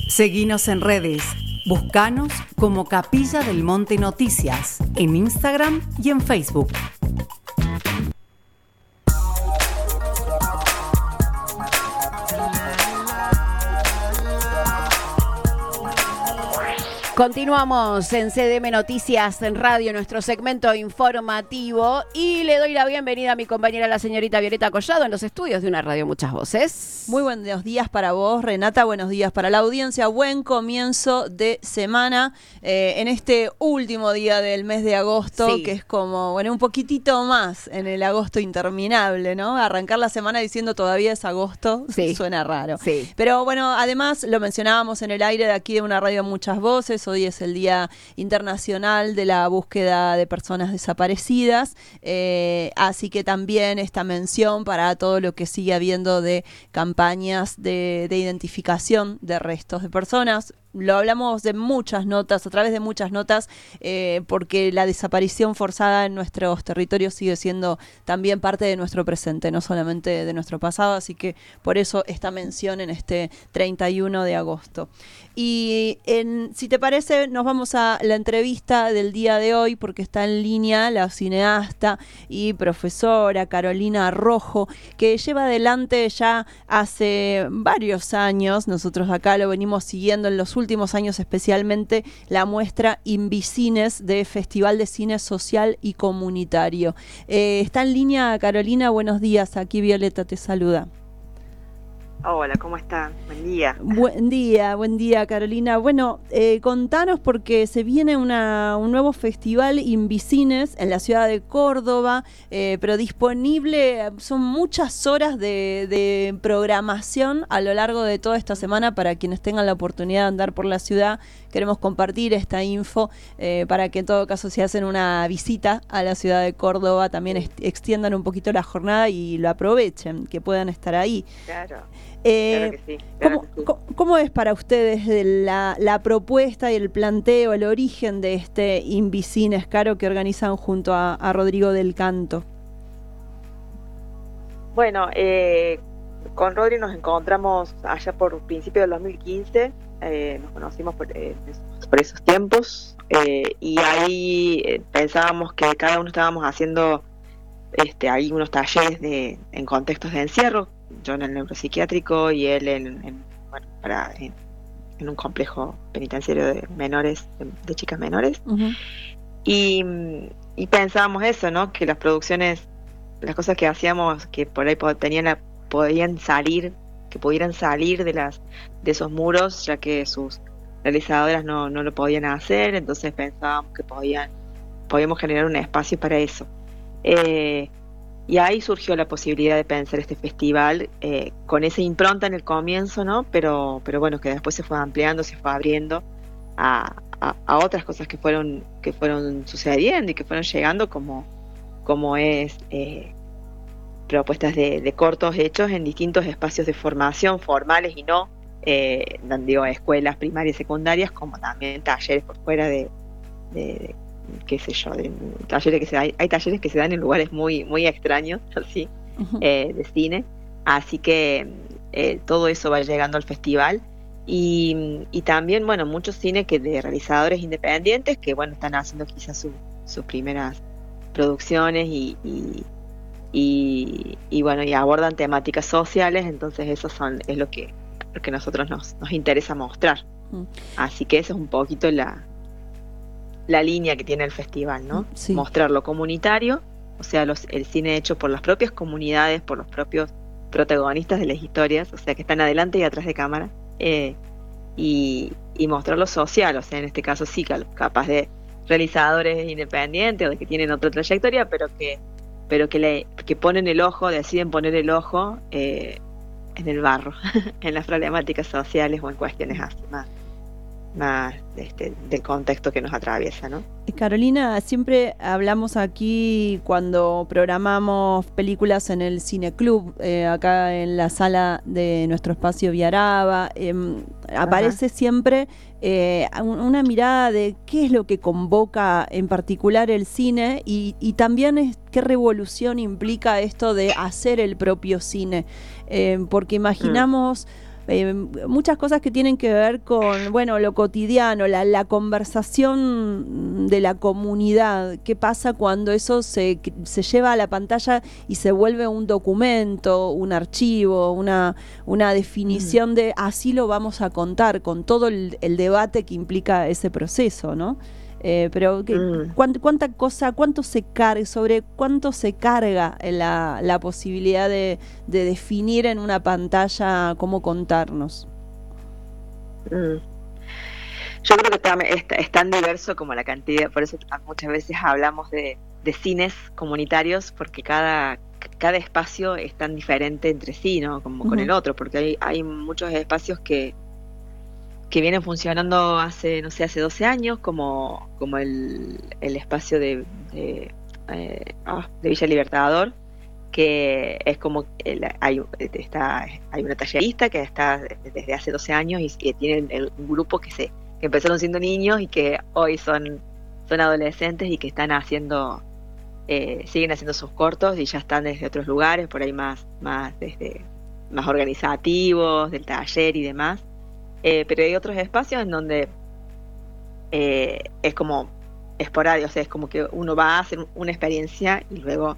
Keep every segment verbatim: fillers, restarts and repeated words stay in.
Seguinos en redes. Buscanos como Capilla del Monte Noticias en Instagram y en Facebook. Continuamos en C D M Noticias en Radio, nuestro segmento informativo, y le doy la bienvenida a mi compañera, la señorita Violeta Collado, en los estudios de una radio Muchas Voces. Muy buenos días para vos, Renata, buenos días para la audiencia, buen comienzo de semana eh, en este último día del mes de agosto, sí. Que es como, bueno, un poquitito más en el agosto interminable, ¿no? Arrancar la semana diciendo todavía es agosto, sí. Suena raro. Sí. Pero bueno, además lo mencionábamos en el aire de aquí de una radio Muchas Voces. Hoy es el Día Internacional de la Búsqueda de Personas Desaparecidas, eh, así que también esta mención para todo lo que sigue habiendo de campañas de, de identificación de restos de personas. Lo hablamos de muchas notas, a través de muchas notas, eh, porque la desaparición forzada en nuestros territorios sigue siendo también parte de nuestro presente, no solamente de nuestro pasado, así que por eso esta mención en este treinta y uno de agosto. Y en, si te parece, nos vamos a la entrevista del día de hoy, porque está en línea la cineasta y profesora Carolina Rojo, que lleva adelante ya hace varios años, nosotros acá lo venimos siguiendo en los últimos últimos años, especialmente la muestra Invicines de Festival de Cine Social y Comunitario. Eh, está en línea Carolina, buenos días, aquí Violeta te saluda. Hola, ¿cómo están? Buen día. Buen día, buen día Carolina. Bueno, eh, contanos porque se viene una, un nuevo festival Invicines en la ciudad de Córdoba, eh, pero disponible, son muchas horas de, de programación a lo largo de toda esta semana para quienes tengan la oportunidad de andar por la ciudad. Queremos compartir esta info eh, para que en todo caso si hacen una visita a la ciudad de Córdoba también est- extiendan un poquito la jornada y lo aprovechen, que puedan estar ahí. Claro. Eh, claro que sí, claro ¿cómo, que sí. ¿cómo, ¿Cómo es para ustedes la, la propuesta y el planteo, el origen de este Invicines, Caro, que organizan junto a, a Rodrigo del Canto? Bueno, eh, con Rodri nos encontramos allá por principios del dos mil quince, eh, nos conocimos por, eh, por esos tiempos, eh, y ahí eh, pensábamos que cada uno estábamos haciendo este, ahí unos talleres de, en contextos de encierro, yo en el neuropsiquiátrico y él en, en, bueno, para, en, en un complejo penitenciario de menores, de, de chicas menores. Uh-huh. y, y pensábamos eso, ¿no? Que las producciones, las cosas que hacíamos, que por ahí tenían la, podían salir, que pudieran salir de las de esos muros, ya que sus realizadoras no, no lo podían hacer, entonces pensábamos que podían podíamos generar un espacio para eso. Eh, y ahí surgió la posibilidad de pensar este festival eh, con esa impronta en el comienzo, ¿no? Pero, pero bueno, que después se fue ampliando, se fue abriendo a, a, a otras cosas que fueron que fueron sucediendo y que fueron llegando, como, como es eh, propuestas de, de cortos hechos en distintos espacios de formación, formales y no, eh, digo, escuelas primarias y secundarias, como también talleres por fuera de, de, de qué sé yo, de talleres que se hay, hay talleres que se dan en lugares muy muy extraños, así, uh-huh. eh, de cine, así que eh, todo eso va llegando al festival y, y también, bueno, muchos cines que de realizadores independientes que, bueno, están haciendo quizás su, sus primeras producciones y, y, y, y bueno, y abordan temáticas sociales, entonces eso son es lo que lo que nosotros nos, nos interesa mostrar, uh-huh. Así que eso es un poquito la la línea que tiene el festival, ¿no? Sí. Mostrar lo comunitario, o sea, los, el cine hecho por las propias comunidades, por los propios protagonistas de las historias, o sea, que están adelante y atrás de cámara, eh, y, y mostrar lo social, o sea, en este caso sí, capaz de realizadores independientes o de que tienen otra trayectoria, pero que pero que, le, que ponen el ojo, deciden poner el ojo eh, en el barro, en las problemáticas sociales o en cuestiones así más. más este, del contexto que nos atraviesa, ¿no? Carolina, siempre hablamos aquí cuando programamos películas en el Cineclub, eh, acá en la sala de nuestro espacio Viaraba, eh, aparece siempre eh, una mirada de qué es lo que convoca en particular el cine y, y también es qué revolución implica esto de hacer el propio cine, eh, porque imaginamos... Mm. eh, muchas cosas que tienen que ver con, bueno, lo cotidiano, la, la conversación de la comunidad. ¿Qué pasa cuando eso se, se lleva a la pantalla y se vuelve un documento, un archivo, una, una definición mm. de así lo vamos a contar, con todo el, el debate que implica ese proceso, ¿no? Eh, pero que, mm. ¿cuánta, cuánta cosa, cuánto se carga, sobre cuánto se carga la, la posibilidad de, de definir en una pantalla cómo contarnos? Mm. Yo creo que también es, es tan diverso como la cantidad, por eso muchas veces hablamos de, de cines comunitarios, porque cada, cada espacio es tan diferente entre sí, ¿no? Como uh-huh. con el otro, porque hay, hay muchos espacios que que vienen funcionando hace, no sé, hace doce años, como, como el, el espacio de, de, eh, oh, de Villa Libertador, que es como, el, hay, está, hay una tallerista que está desde hace doce años y que tiene el, un grupo que, se, que empezaron siendo niños y que hoy son, son adolescentes y que están haciendo, eh, siguen haciendo sus cortos y ya están desde otros lugares, por ahí más, más, desde, más organizativos, del taller y demás. Eh, pero hay otros espacios en donde eh, es como esporádico, o sea, es como que uno va a hacer una experiencia y luego,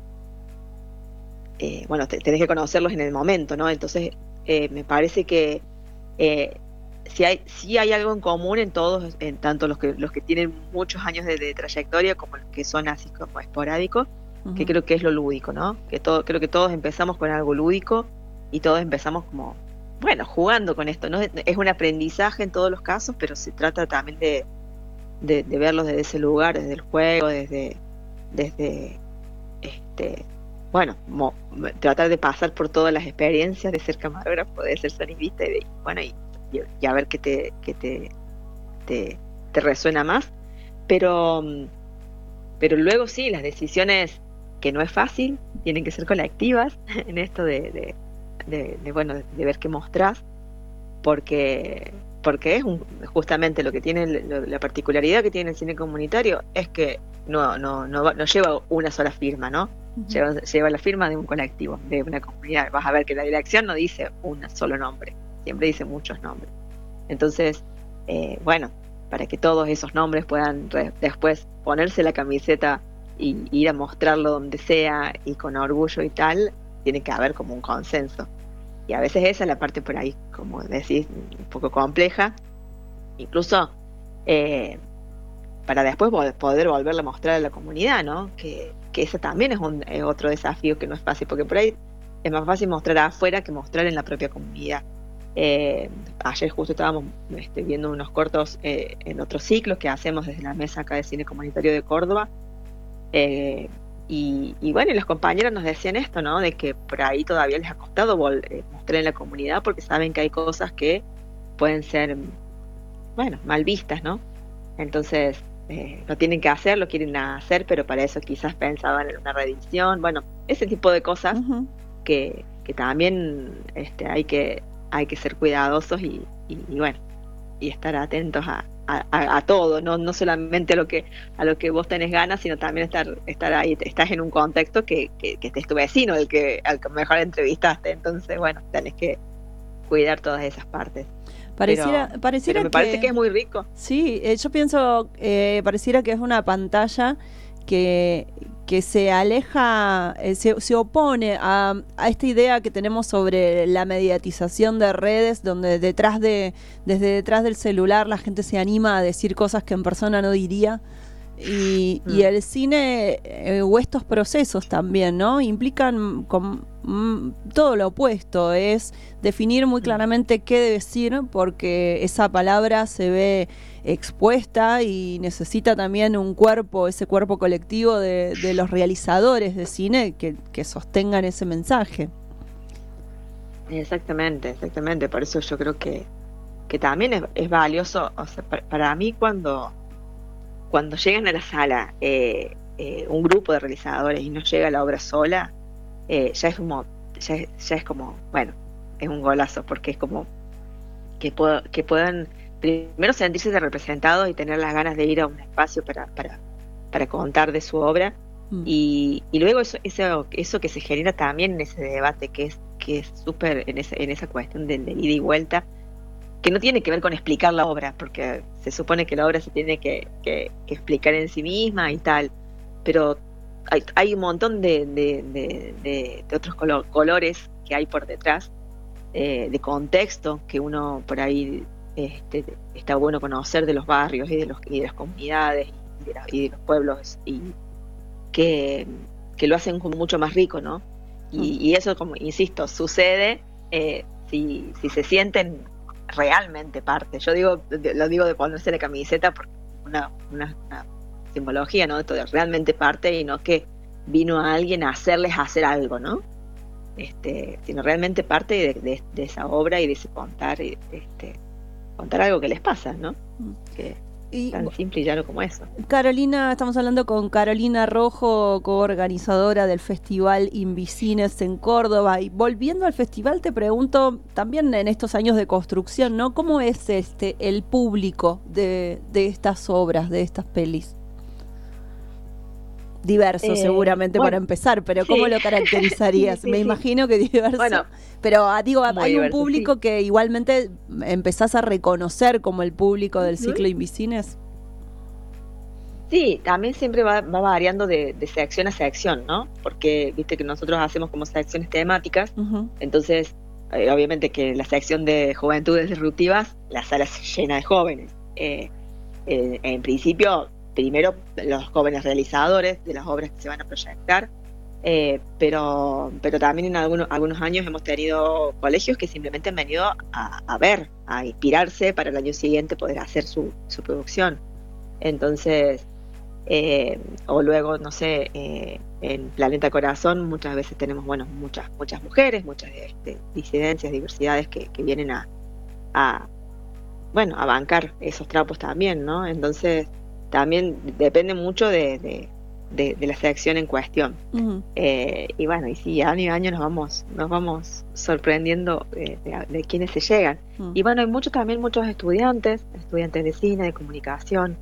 eh, bueno, te, tenés que conocerlos en el momento, ¿no? Entonces, eh, me parece que eh, si hay si hay algo en común en todos, en tanto los que los que tienen muchos años de, de trayectoria como los que son así como esporádicos, uh-huh. que creo que es lo lúdico, ¿no? Que todo, creo que todos empezamos con algo lúdico y todos empezamos como bueno, jugando con esto, ¿no? Es un aprendizaje en todos los casos, pero se trata también de, de, de verlos desde ese lugar, desde el juego, desde, desde este, bueno, mo, tratar de pasar por todas las experiencias de ser camarógrafo, de ser sonidista y, de, bueno, y, y a ver qué te, qué te, te, te resuena más. Pero, pero luego sí, las decisiones, que no es fácil, tienen que ser colectivas en esto de... de De, de bueno de ver qué mostrás, porque porque es un, justamente lo que tiene lo, la particularidad que tiene el cine comunitario es que no no no, no lleva una sola firma, ¿no? Uh-huh. lleva, lleva la firma de un colectivo, de una comunidad. Vas a ver que la dirección no dice un solo nombre, siempre dice muchos nombres. Entonces eh, bueno, para que todos esos nombres puedan re, después ponerse la camiseta y ir a mostrarlo donde sea y con orgullo y tal, tiene que haber como un consenso. Y a veces esa es la parte por ahí, como decís, un poco compleja. Incluso eh, para después poder volverla a mostrar a la comunidad, ¿no? Que, que ese también es, un, es otro desafío que no es fácil, porque por ahí es más fácil mostrar afuera que mostrar en la propia comunidad. Eh, ayer justo estábamos este, viendo unos cortos eh, en otros ciclos que hacemos desde la mesa acá de Cine Comunitario de Córdoba. Eh, Y, y bueno, y los compañeros nos decían esto, ¿no? De que por ahí todavía les ha costado vol- eh, mostrar en la comunidad porque saben que hay cosas que pueden ser, bueno, mal vistas, ¿no? Entonces, eh, lo tienen que hacer, lo quieren hacer, pero para eso quizás pensaban en una reedición, bueno, ese tipo de cosas uh-huh. que, que también este, hay que hay que ser cuidadosos y, y, y bueno, y estar atentos a A, a, a todo, no no solamente a lo que a lo que vos tenés ganas, sino también estar estar ahí, estás en un contexto que, que, que es tu vecino, el que al que mejor entrevistaste, entonces bueno, tenés que cuidar todas esas partes. Pareciera, pero, pareciera pero me que, parece que es muy rico. Sí, eh, yo pienso, eh, pareciera que es una pantalla que, que se aleja, eh, se, se opone a, a esta idea que tenemos sobre la mediatización de redes, donde detrás de, desde detrás del celular la gente se anima a decir cosas que en persona no diría. Y, mm. y el cine eh, o estos procesos también, ¿no? Implican con, mm, todo lo opuesto, es definir muy claramente qué decir, porque esa palabra se ve expuesta y necesita también un cuerpo, ese cuerpo colectivo de, de los realizadores de cine que, que sostengan ese mensaje. Exactamente, exactamente, por eso yo creo que, que también es, es valioso, o sea, para, para mí cuando Cuando llegan a la sala eh, eh, un grupo de realizadores y no llega la obra sola, eh, ya es como, ya, ya es como, bueno, es un golazo, porque es como que, puedo, que puedan primero sentirse representados y tener las ganas de ir a un espacio para, para, para contar de su obra, Mm. Y, y luego eso, eso, eso que se genera también en ese debate, que es que es súper en, ese, en esa cuestión de, de ida y vuelta, que no tiene que ver con explicar la obra, porque se supone que la obra se tiene que, que, que explicar en sí misma y tal, pero hay, hay un montón de, de, de, de, de otros color, colores que hay por detrás, eh, de contexto que uno por ahí este, está bueno conocer de los barrios y de, los, y de las comunidades y de, la, y de los pueblos, y que, que lo hacen como mucho más rico, ¿no? Y, y eso, como insisto, sucede eh, si, si se sienten realmente parte. Yo digo, lo digo de ponerse la camiseta porque una, una, una simbología, ¿no? Esto de realmente parte, y no que vino a alguien a hacerles hacer algo, ¿no? Este, sino realmente parte de, de, de esa obra y de ese contar, este, contar algo que les pasa, ¿no? Que, Y, tan simple y llano como eso. Carolina, estamos hablando con Carolina Rojo, coorganizadora del Festival Invicines en Córdoba. Y volviendo al festival, te pregunto, también en estos años de construcción, ¿no? ¿Cómo es este el público de, de estas obras, de estas pelis? Diverso, eh, seguramente, bueno, para empezar, pero ¿cómo sí. lo caracterizarías? sí, sí, Me sí. imagino que diverso. Bueno, pero digo, hay diverso, un público sí. que igualmente empezás a reconocer como el público del uh-huh. ciclo Invicines. Sí, también siempre va, va variando de, de sección a sección, ¿no? Porque viste que nosotros hacemos como secciones temáticas, uh-huh. entonces eh, obviamente que la sección de juventudes disruptivas, la sala se llena de jóvenes. Eh, eh, en principio, primero los jóvenes realizadores de las obras que se van a proyectar, eh, pero, pero también en algunos, algunos años hemos tenido colegios que simplemente han venido a, a ver, a inspirarse para el año siguiente poder hacer su, su producción. Entonces, eh, o luego, no sé, eh, en Planeta Corazón muchas veces tenemos, bueno, muchas muchas mujeres, muchas este, disidencias, diversidades que, que vienen a, a, bueno, a bancar esos trapos también, ¿no? Entonces, también depende mucho de, de, de, de la selección en cuestión. Uh-huh. Eh, y bueno, y sí, año a año nos vamos nos vamos sorprendiendo de, de, de quiénes se llegan. Uh-huh. Y bueno, hay muchos también muchos estudiantes, estudiantes de cine, de comunicación,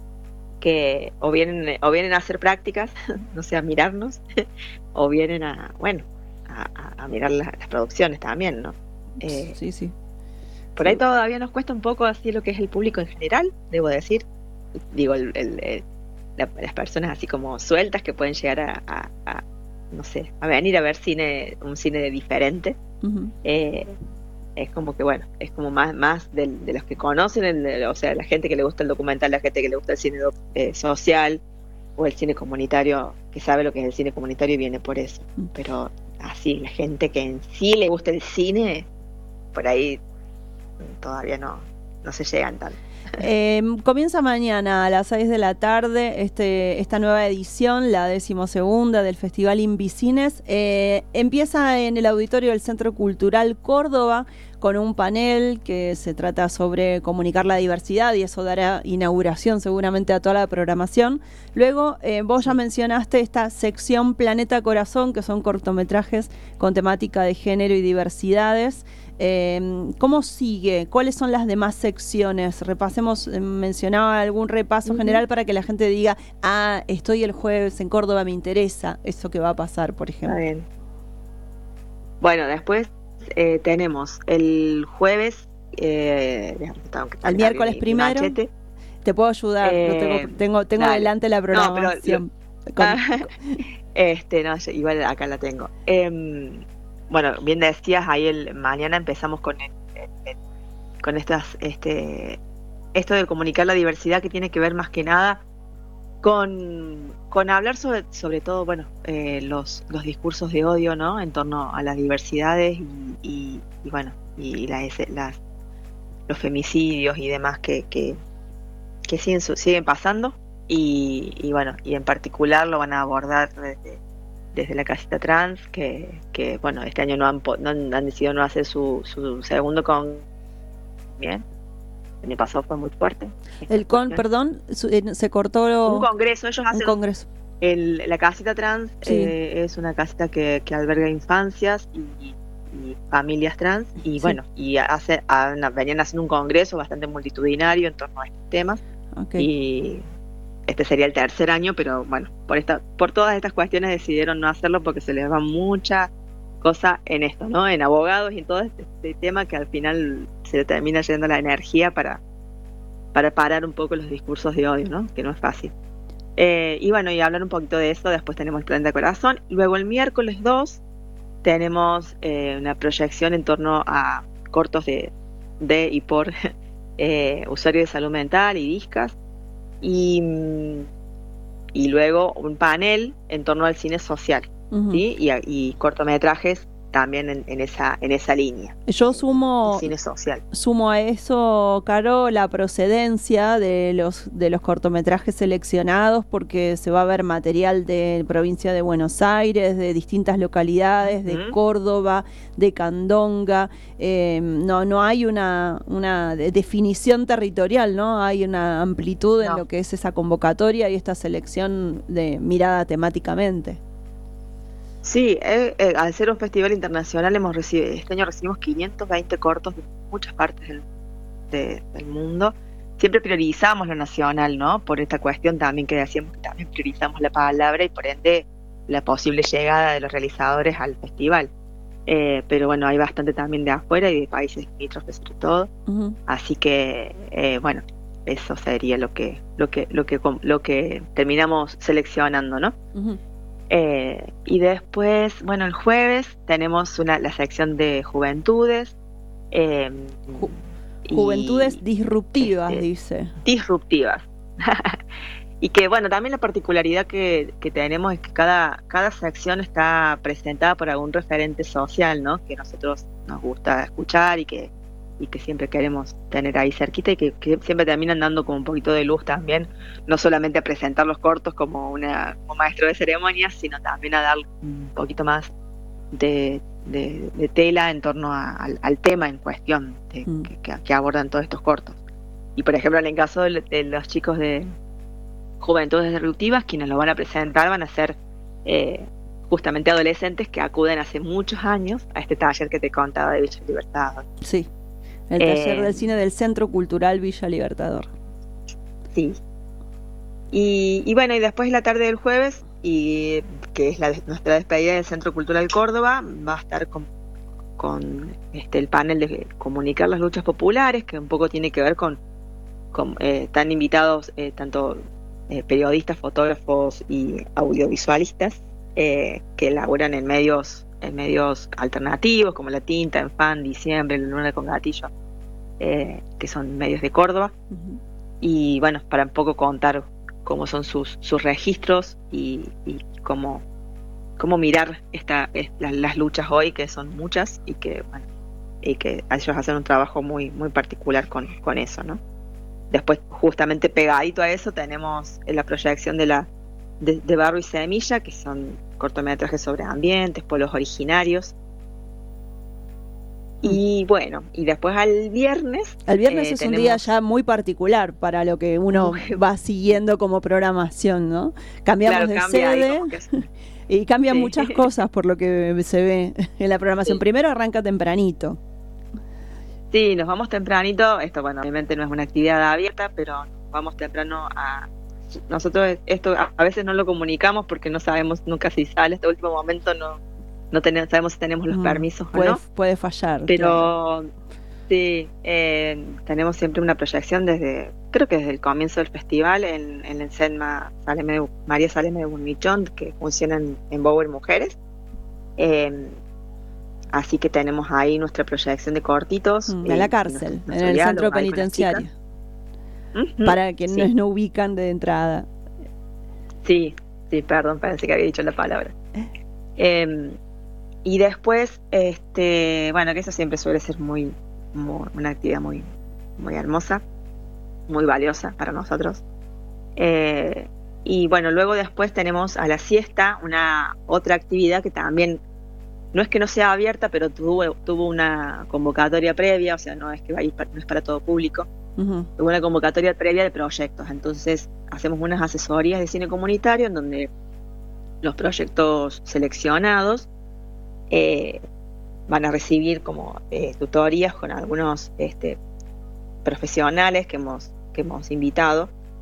que o vienen o vienen a hacer prácticas, no sé, a mirarnos, o vienen a, bueno, a, a mirar la, las producciones también, ¿no? Eh, sí, sí. Por ahí sí. Todavía nos cuesta un poco así lo que es el público en general, debo decir. Digo, el, el, el, la, las personas así como sueltas que pueden llegar a, a, a no sé, a venir a ver cine, un cine diferente. Uh-huh. Eh, es como que, bueno, es como más, más de, de los que conocen, el, o sea, la gente que le gusta el documental, la gente que le gusta el cine eh, social o el cine comunitario, que sabe lo que es el cine comunitario y viene por eso. Uh-huh. Pero así, la gente que en sí le gusta el cine, por ahí todavía no, no se llegan tanto. Eh, comienza mañana a las seis de la tarde este, esta nueva edición, la decimosegunda del Festival Invicines. Eh, empieza en el auditorio del Centro Cultural Córdoba con un panel que se trata sobre comunicar la diversidad, y eso dará inauguración seguramente a toda la programación. Luego, eh, vos ya mencionaste esta sección Planeta Corazón, que son cortometrajes con temática de género y diversidades. Eh, ¿Cómo sigue? ¿Cuáles son las demás secciones? Repasemos, eh, mencionaba algún repaso uh-huh. general para que la gente diga, ah, estoy el jueves en Córdoba, me interesa eso que va a pasar, por ejemplo. Está bien. Bueno, después eh, tenemos el jueves, eh, el miércoles primero. Machete. Te puedo ayudar, eh, no tengo, tengo, tengo delante la programación. No, pero, lo, con, este, no, igual acá la tengo. Eh, Bueno, bien decías, ahí el mañana empezamos con el, el, con estas este esto de comunicar la diversidad, que tiene que ver más que nada con, con hablar sobre sobre todo, bueno, eh, los los discursos de odio, ¿no? En torno a las diversidades y, y, y bueno, y las, las los femicidios y demás que que, que siguen siguen pasando, y, y bueno, y en particular lo van a abordar desde desde la casita trans, que, que bueno, este año no han, no han, han decidido no hacer su, su segundo con... Bien, el año pasado fue muy fuerte. El con, perdón, su, eh, se cortó... Lo... Un congreso, ellos hacen... Un congreso. El, la casita trans sí. eh, es una casita que, que alberga infancias y, y familias trans, y sí. bueno, y hace, a, venían haciendo un congreso bastante multitudinario en torno a estos temas, okay. y... este sería el tercer año, pero bueno, por esta, por todas estas cuestiones decidieron no hacerlo porque se les va mucha cosa en esto, ¿no? En abogados y en todo este, este tema que al final se le termina yendo la energía para, para parar un poco los discursos de odio, ¿no? Que no es fácil. Eh, y bueno, y hablar un poquito de eso, después tenemos el Planeta Corazón. Luego el miércoles dos tenemos eh, una proyección en torno a cortos de, de y por eh, usuarios de salud mental y discas. Y, y luego un panel en torno al cine social, uh-huh. ¿sí? y, y cortometrajes también en, en esa en esa línea. Yo sumo cine social. Sumo a eso, Caro, la procedencia de los de los cortometrajes seleccionados, porque se va a ver material de provincia de Buenos Aires, de distintas localidades, de uh-huh. Córdoba, de Candonga. Eh, no no hay una una definición territorial, ¿no? Hay una amplitud no. en lo que es esa convocatoria y esta selección de mirada temáticamente. Sí, eh, eh, al ser un festival internacional hemos recibido, este año recibimos quinientos veinte cortos de muchas partes del, de, del mundo. Siempre priorizamos lo nacional, ¿no? Por esta cuestión también que decíamos que también priorizamos la palabra y por ende la posible llegada de los realizadores al festival. Eh, pero bueno, hay bastante también de afuera y de países limítrofes sobre todo. Uh-huh. Así que, eh, bueno, eso sería lo que, lo que, lo que, lo que terminamos seleccionando, ¿no? Uh-huh. Eh, y después, bueno, el jueves tenemos una, la sección de juventudes. Eh, Ju- juventudes disruptivas, este, dice. Disruptivas. Y que, bueno, también la particularidad que, que tenemos es que cada, cada sección está presentada por algún referente social, ¿no? Que nosotros nos gusta escuchar y que, y que siempre queremos tener ahí cerquita y que, que siempre terminan dando como un poquito de luz también, no solamente a presentar los cortos como una como maestro de ceremonias, sino también a dar un poquito más de, de, de tela en torno a, al, al tema en cuestión de, mm. que, que, que abordan todos estos cortos. Y por ejemplo, en el caso de, de los chicos de Juventudes Disruptivas, quienes lo van a presentar van a ser eh, justamente adolescentes que acuden hace muchos años a este taller que te contaba de Villa Libertador. Sí. El taller eh, del cine del Centro Cultural Villa Libertador. Sí. Y, y bueno, y después la tarde del jueves, y que es la de, nuestra despedida del Centro Cultural Córdoba, va a estar con, con este el panel de comunicar las luchas populares, que un poco tiene que ver con, con eh, están invitados eh, tanto eh, periodistas, fotógrafos y audiovisualistas eh, que laburan en medios en medios alternativos como La Tinta, En Fan, Diciembre, La Luna con Gatillo, eh, que son medios de Córdoba. Uh-huh. Y bueno, para un poco contar cómo son sus sus registros y, y cómo, cómo mirar esta, esta, las luchas hoy, que son muchas, y que bueno, y que ellos hacen un trabajo muy, muy particular con, con eso, ¿no? Después, justamente pegadito a eso, tenemos la proyección de la de, de Barro y Semilla, que son cortometrajes sobre ambientes, pueblos originarios. Y bueno, y después al viernes... El viernes eh, es tenemos... un día ya muy particular para lo que uno va siguiendo como programación, ¿no? Cambiamos claro, de cambia sede es... y cambian sí. muchas cosas por lo que se ve en la programación. Sí. Primero arranca tempranito. Sí, nos vamos tempranito. Esto, bueno, obviamente no es una actividad abierta, pero vamos temprano a... Nosotros esto a veces no lo comunicamos porque no sabemos nunca si sale. Este último momento no no tenemos, sabemos si tenemos los mm, permisos puede, o no. Puede fallar. Pero claro. sí, eh, tenemos siempre una proyección desde, creo que desde el comienzo del festival en, en el Senma Saleme, María Saleme de Burmichón, que funciona en, en Bower Mujeres. Eh, así que tenemos ahí nuestra proyección de cortitos. Mm, en la cárcel, en el centro penitenciario. Uh-huh, para quienes sí. no ubican de entrada. Sí, sí, perdón, pensé que había dicho la palabra. Eh, y después, este, bueno, que eso siempre suele ser muy, muy una actividad muy, muy hermosa, muy valiosa para nosotros. Eh, y bueno, luego después tenemos a la siesta una otra actividad que también no es que no sea abierta, pero tuvo, tuvo una convocatoria previa, o sea, no es que va a ir para, no es para todo público. Uh-huh. Tuvo una convocatoria previa de proyectos, entonces hacemos unas asesorías de cine comunitario en donde los proyectos seleccionados eh, van a recibir como eh, tutorías con algunos este, profesionales que hemos, que hemos invitado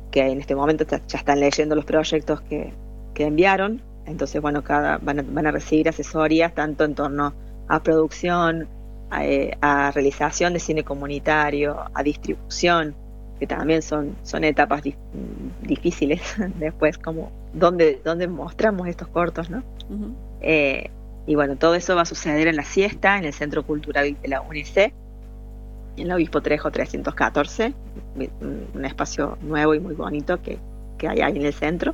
que en este momento ya, ya están leyendo los proyectos que, que enviaron. Entonces, bueno, cada van a, van a recibir asesorías tanto en torno a producción, a, eh, a realización de cine comunitario, a distribución, que también son, son etapas di- difíciles después, como dónde, dónde mostramos estos cortos, ¿no? Uh-huh. Eh, y bueno, todo eso va a suceder en la siesta, en el Centro Cultural de la U N I C E, en la Obispo Trejo trescientos catorce, un espacio nuevo y muy bonito que, que hay ahí en el centro.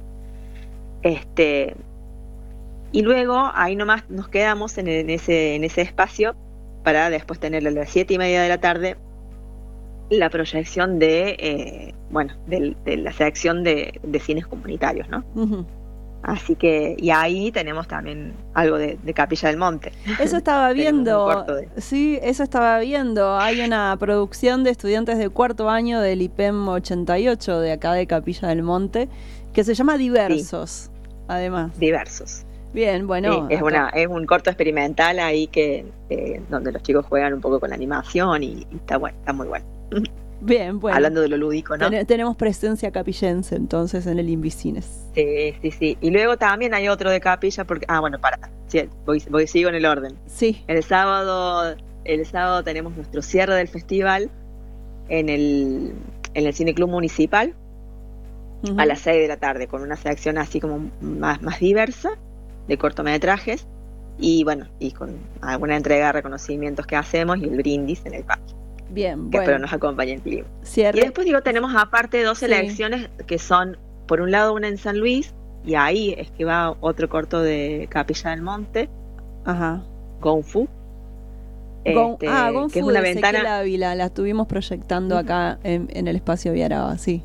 Este, y luego ahí nomás nos quedamos en, en, ese, en ese espacio para después tener a las siete y media de la tarde la proyección de, eh, bueno, de, de la sección de, de cines comunitarios, ¿no? Uh-huh. Así que, y ahí tenemos también algo de, de Capilla del Monte. Eso estaba viendo, de... sí, eso estaba viendo. Hay una producción de estudiantes de cuarto año del I P E M ochenta y ocho de acá de Capilla del Monte, que se llama Diversos, sí. Además. Diversos. Bien, bueno. Sí, es, una, es un corto experimental ahí que eh, donde los chicos juegan un poco con la animación y, y está bueno, está muy bueno. Bien, bueno. Hablando de lo lúdico, ¿no? Ten- tenemos presencia capillense entonces en el Invicines. Sí, sí, sí. Y luego también hay otro de Capilla, porque, ah, bueno, para, sí, voy, voy sigo en el orden. Sí. El sábado, el sábado tenemos nuestro cierre del festival en el, en el Cine Club Municipal, uh-huh, a las seis de la tarde, con una sección así como más, más diversa de cortometrajes y bueno, y con alguna entrega de reconocimientos que hacemos y el brindis en el parque. Bien, que bueno. espero nos acompañe en clima. Cierre. Y después digo, tenemos aparte dos sí. selecciones que son, por un lado una en San Luis, y ahí es que va otro corto de Capilla del Monte, ajá, Gonfu. Gon, este, ah, Gonfu que es una de ventana. Ezequiel Ávila, la estuvimos proyectando uh-huh. acá en, en el espacio Viaraba, sí.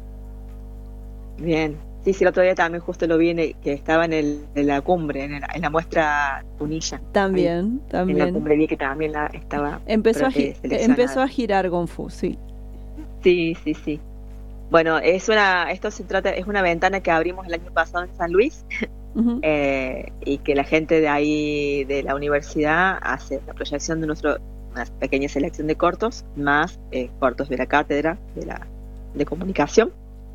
Bien. Sí, sí, el otro día también justo lo vi en el, que estaba en, el, en la cumbre, en, el, en la muestra Punilla. También, ahí, también. En la cumbre vi que también la estaba empezó, a, gi- empezó a girar Gonfu, sí. Sí, sí, sí. Bueno, es una, esto se trata, es una ventana que abrimos el año pasado en San Luis, uh-huh, eh, y que la gente de ahí, de la universidad, hace la proyección de nuestro, una pequeña selección de cortos, más eh, cortos de la cátedra de, la, de comunicación.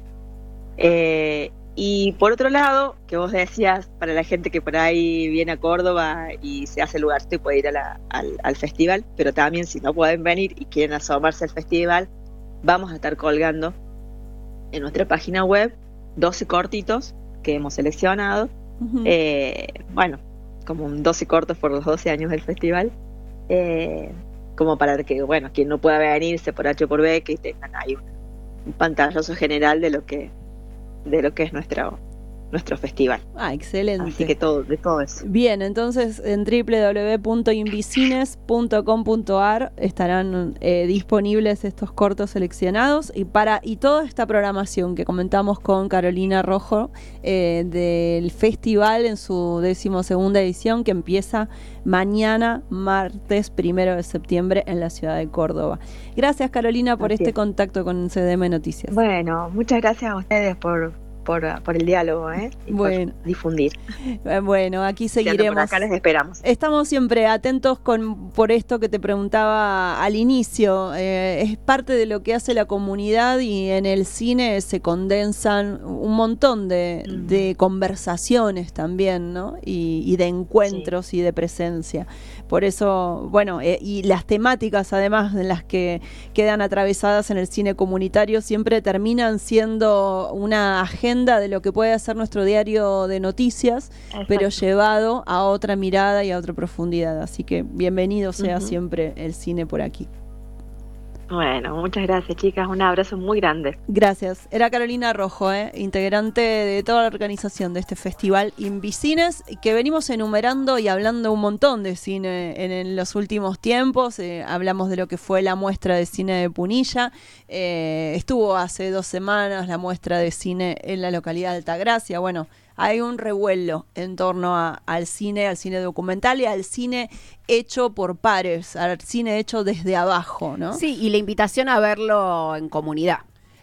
Eh, y por otro lado, que vos decías, para la gente que por ahí viene a Córdoba y se hace lugar, se puede ir a la, al, al festival, pero también si no pueden venir y quieren asomarse al festival, vamos a estar colgando en nuestra página web doce cortitos que hemos seleccionado, uh-huh, eh, bueno, como doce cortos por los doce años del festival, eh, como para que, bueno, quien no pueda venirse por H o por B, que tengan ahí un, un pantallazo general de lo que de lo que es nuestro nuestro festival. Ah, excelente. Así que todo, de todo eso. Bien, entonces en doble u doble u doble u punto invicines punto com punto a r estarán eh, disponibles estos cortos seleccionados y para y toda esta programación que comentamos con Carolina Rojo eh, del festival en su decimosegunda edición que empieza mañana, martes primero de septiembre en la ciudad de Córdoba. Gracias, Carolina, por Así este es. contacto con C D M Noticias. Bueno, muchas gracias a ustedes por Por, por el diálogo, ¿eh? Y bueno, por difundir. Bueno, aquí seguiremos. Por acá les esperamos. Estamos siempre atentos con por esto que te preguntaba al inicio. Eh, es parte de lo que hace la comunidad y en el cine se condensan un montón de, mm. de conversaciones también, ¿no? Y, y de encuentros sí. y de presencia. Por eso, bueno, eh, y las temáticas además en las que quedan atravesadas en el cine comunitario siempre terminan siendo una agenda de lo que puede hacer nuestro diario de noticias, Exacto. pero llevado a otra mirada y a otra profundidad. Así que bienvenido sea uh-huh. siempre el cine por aquí. Bueno, muchas gracias, chicas. Un abrazo muy grande. Gracias. Era Carolina Rojo, ¿eh? integrante de toda la organización de este festival Invicines, que venimos enumerando y hablando un montón de cine en, en los últimos tiempos. Eh, hablamos de lo que fue la muestra de cine de Punilla. Eh, estuvo hace dos semanas la muestra de cine en la localidad de Altagracia. Bueno, hay un revuelo en torno a, al cine, al cine documental y al cine hecho por pares, al cine hecho desde abajo, ¿no? Sí, y la invitación a verlo en comunidad.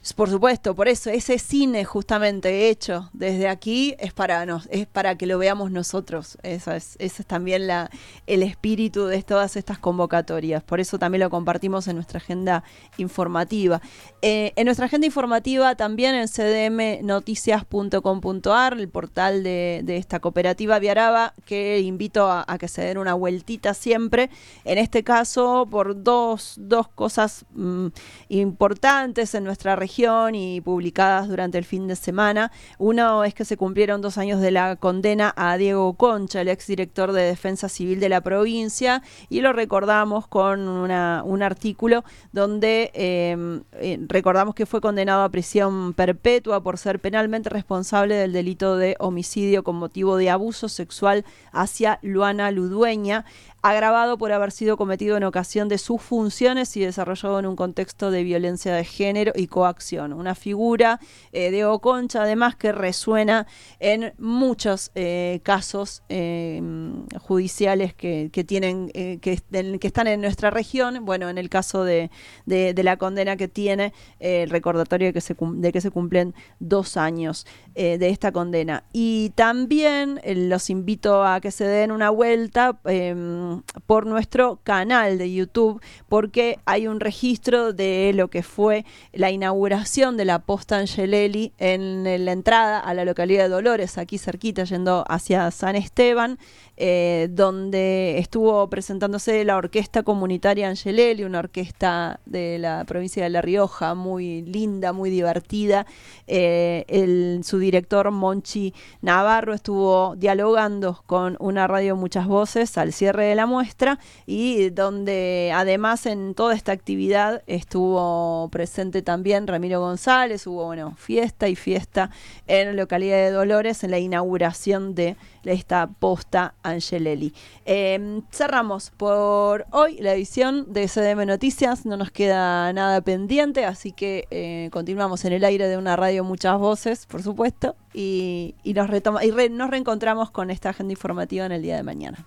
Por supuesto, por eso ese cine justamente hecho desde aquí es para nos, es para que lo veamos nosotros. Esa es, ese es también la, el espíritu de todas estas convocatorias. Por eso también lo compartimos en nuestra agenda informativa. Eh, en nuestra agenda informativa también en c d m noticias punto com punto a r, el portal de, de esta cooperativa Viaraba, que invito a, a que se den una vueltita siempre. En este caso, por dos, dos cosas mmm, importantes en nuestra región y publicadas durante el fin de semana. Uno es que se cumplieron dos años de la condena a Diego Concha, el exdirector de Defensa Civil de la provincia, y lo recordamos con una, un artículo donde eh, eh, recordamos que fue condenado a prisión perpetua por ser penalmente responsable del delito de homicidio con motivo de abuso sexual hacia Luana Ludueña, agravado por haber sido cometido en ocasión de sus funciones y desarrollado en un contexto de violencia de género y coacción. Una figura, eh, Diego Concha, además, que resuena en muchos eh, casos eh, judiciales que, que tienen eh, que, en, que están en nuestra región. Bueno, en el caso de, de, de la condena que tiene, eh, el recordatorio de que se, de que se cumplen dos años eh, de esta condena. Y también eh, los invito a que se den una vuelta eh, por nuestro canal de YouTube, porque hay un registro de lo que fue la inauguración de la posta Angelelli en, en la entrada a la localidad de Dolores, aquí cerquita, yendo hacia San Esteban, eh, donde estuvo presentándose la Orquesta Comunitaria Angelelli, una orquesta de la provincia de La Rioja, muy linda, muy divertida. Eh, el, su director, Monchi Navarro, estuvo dialogando con una radio Muchas Voces al cierre de la muestra, y donde además en toda esta actividad estuvo presente también Ramiro González. Hubo, bueno, fiesta y fiesta en la localidad de Dolores en la inauguración de esta posta Angelelli. Eh, cerramos por hoy la edición de C D M Noticias, no nos queda nada pendiente, así que eh, continuamos en el aire de una radio Muchas Voces, por supuesto, y, y, nos, retoma, y re, nos reencontramos con esta agenda informativa en el día de mañana.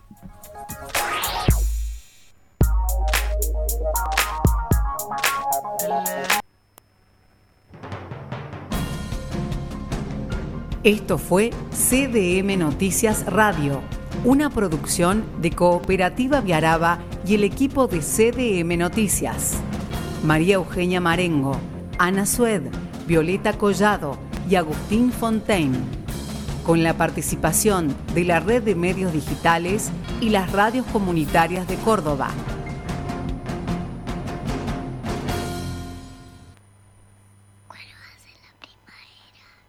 Esto fue C D M Noticias Radio, una producción de Cooperativa Viaraba y el equipo de C D M Noticias. María Eugenia Marengo, Ana Sued, Violeta Collado y Agustín Fontaine. Con la participación de la Red de Medios Digitales y las radios comunitarias de Córdoba.